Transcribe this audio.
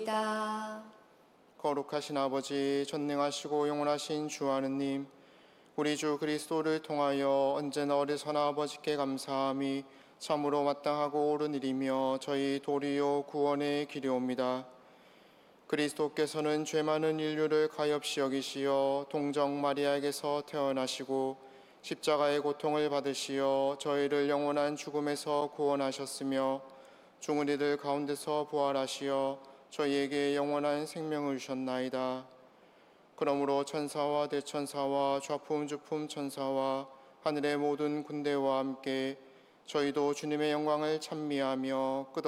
올리옵나이다. 거룩하신 아버지, 전능하시고 영원하신 주 하느님, 우리 주 그리스도를 통하여 언제나 어리석은 아버지께 감사함이 참으로 마땅하고 옳은 일이며 저희 도리요 구원의 길이옵니다. 그리스도께서는 죄 많은 인류를 가엾이 여기시어 동정 마리아에게서 태어나시고 십자가의 고통을 받으시어 저희를 영원한 죽음에서 구원하셨으며 죽은 이들 가운데서 부활하시어 저희에게 영원한 생명을 주셨나이다. 그러므로 천사와 대천사와 좌품주품 천사와 하늘의 모든 군대와 함께 저희도 주님의 영광을 찬미하며